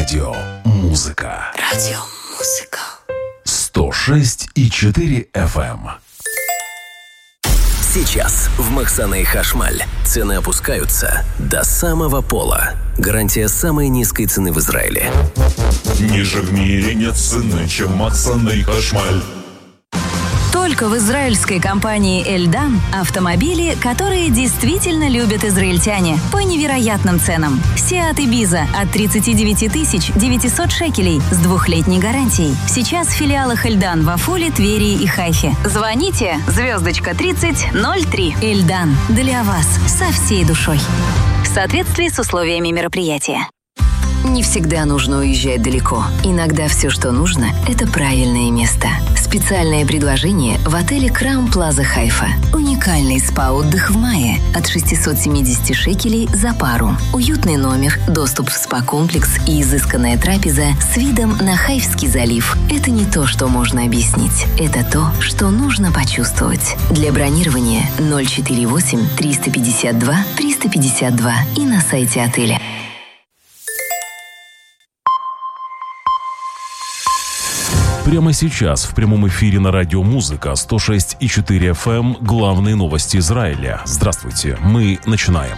Радиомузыка. 106,4 FM. Сейчас в Махсана и Хашмаль цены опускаются до самого пола. Гарантия самой низкой цены в Израиле. Ниже в мире нет цены, чем Махсана и Хашмаль. Только в израильской компании «Эльдан» автомобили, которые действительно любят израильтяне, по невероятным ценам. Seat Ibiza от 39 900 шекелей с 2-летней гарантией. Сейчас в филиалах «Эльдан» в Афуле, Твери и Хайфе. Звоните *3003. «Эльдан» для вас со всей душой. В соответствии с условиями мероприятия. Не всегда нужно уезжать далеко. Иногда все, что нужно, это правильное место. Специальное предложение в отеле Crown Plaza Хайфа. Уникальный спа-отдых в мае от 670 шекелей за пару. Уютный номер, доступ в спа-комплекс и изысканная трапеза с видом на Хайфский залив. Это не то, что можно объяснить. Это то, что нужно почувствовать. Для бронирования 048 352 352 и на сайте отеля. Прямо сейчас в прямом эфире на радио «Музыка» 106,4 FM главные новости Израиля. Здравствуйте, мы начинаем.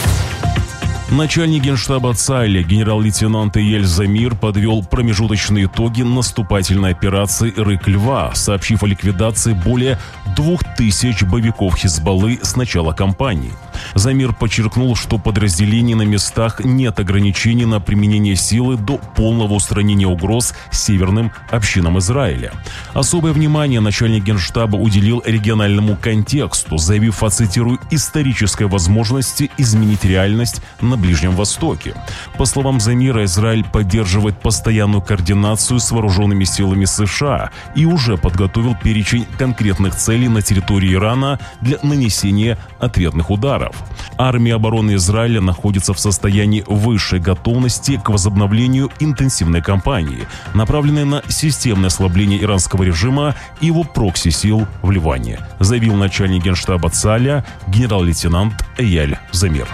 Начальник генштаба ЦАИЛа генерал-лейтенант Эяль Замир подвел промежуточные итоги наступательной операции «Рык-Льва», сообщив о ликвидации более 2000 боевиков Хизбаллы с начала кампании. Замир подчеркнул, что подразделений на местах нет ограничений на применение силы до полного устранения угроз северным общинам Израиля. Особое внимание начальник генштаба уделил региональному контексту, заявив о, цитирую, «исторической возможности изменить реальность на Ближнем Востоке». По словам Замира, Израиль поддерживает постоянную координацию с вооруженными силами США и уже подготовил перечень конкретных целей на территории Ирана для нанесения ответных ударов. Армия обороны Израиля находится в состоянии высшей готовности к возобновлению интенсивной кампании, направленной на системное ослабление иранского режима и его прокси-сил в Ливане, заявил начальник генштаба ЦАИЛа генерал-лейтенант Эяль Замир.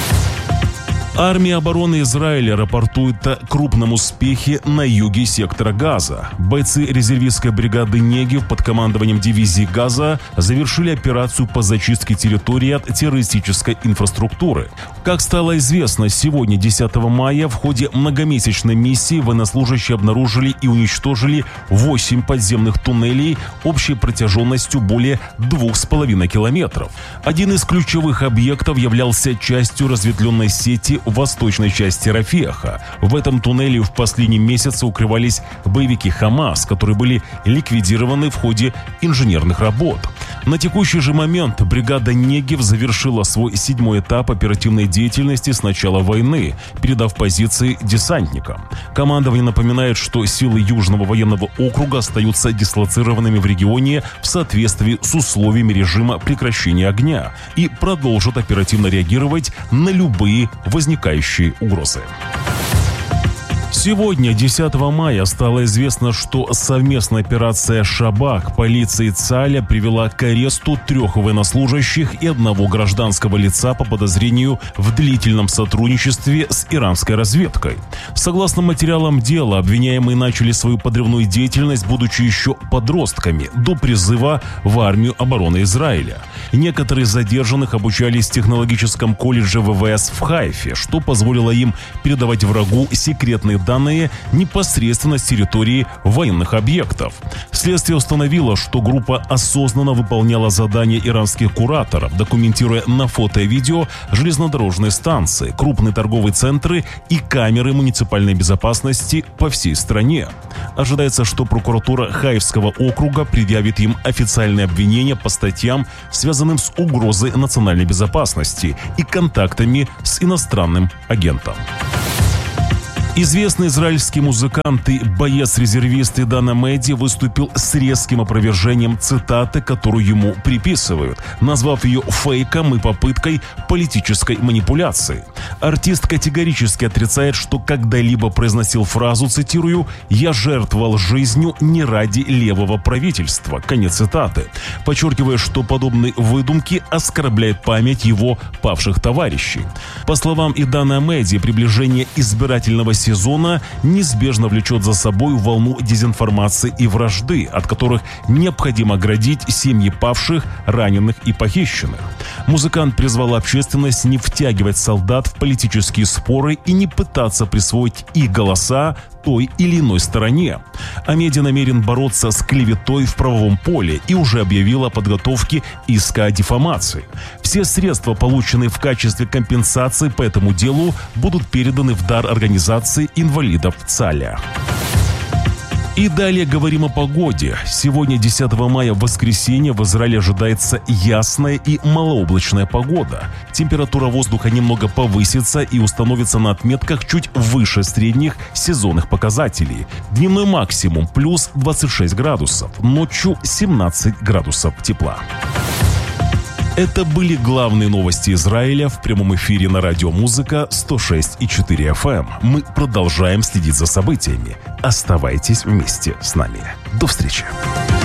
Армия обороны Израиля рапортует о крупном успехе на юге сектора Газа. Бойцы резервистской бригады Негев под командованием дивизии Газа завершили операцию по зачистке территории от террористической инфраструктуры. Как стало известно, сегодня, 10 мая, в ходе многомесячной миссии военнослужащие обнаружили и уничтожили 8 подземных туннелей общей протяженностью более 2,5 километров. Один из ключевых объектов являлся частью разветвленной сети в восточной части Рафеха. В этом туннеле в последние месяцы укрывались боевики Хамас, которые были ликвидированы в ходе инженерных работ. На текущий же момент бригада Негев завершила свой 7-й этап оперативной деятельности с начала войны, передав позиции десантникам. Командование напоминает, что силы Южного военного округа остаются дислоцированными в регионе в соответствии с условиями режима прекращения огня и продолжат оперативно реагировать на любые возникающие угрозы. Сегодня, 10 мая, стало известно, что совместная операция «Шабак» полиции ЦАИЛа привела к аресту 3 военнослужащих и 1 гражданского лица по подозрению в длительном сотрудничестве с иранской разведкой. Согласно материалам дела, обвиняемые начали свою подрывную деятельность, будучи еще подростками, до призыва в армию обороны Израиля. Некоторые из задержанных обучались в технологическом колледже ВВС в Хайфе, что позволило им передавать врагу секретные данные непосредственно с территории военных объектов. Следствие установило, что группа осознанно выполняла задания иранских кураторов, документируя на фото и видео железнодорожные станции, крупные торговые центры и камеры муниципальной безопасности по всей стране. Ожидается, что прокуратура Хайфского округа предъявит им официальные обвинения по статьям, связанным с угрозой национальной безопасности и контактами с иностранным агентом. Известный израильский музыкант и боец-резервист Идан Амеди выступил с резким опровержением цитаты, которую ему приписывают, назвав ее фейком и попыткой политической манипуляции. Артист категорически отрицает, что когда-либо произносил фразу, цитирую, «Я жертвовал жизнью не ради левого правительства», конец цитаты, подчеркивая, что подобные выдумки оскорбляют память его павших товарищей. По словам Идана Амеди, приближение избирательного сезона сезона неизбежно влечет за собой волну дезинформации и вражды, от которых необходимо оградить семьи павших, раненых и похищенных. Музыкант призвал общественность не втягивать солдат в политические споры и не пытаться присвоить их голоса той или иной стороне. Амеди намерен бороться с клеветой в правовом поле и уже объявил о подготовке иска о дифамации. Все средства, полученные в качестве компенсации по этому делу, будут переданы в дар организации инвалидов ЦАЛЯ. И далее говорим о погоде. Сегодня, 10 мая, в воскресенье, в Израиле ожидается ясная и малооблачная погода. Температура воздуха немного повысится и установится на отметках чуть выше средних сезонных показателей. Дневной максимум плюс 26 градусов, ночью 17 градусов тепла. Это были главные новости Израиля в прямом эфире на радио «Музыка» 106,4 FM. Мы продолжаем следить за событиями. Оставайтесь вместе с нами. До встречи.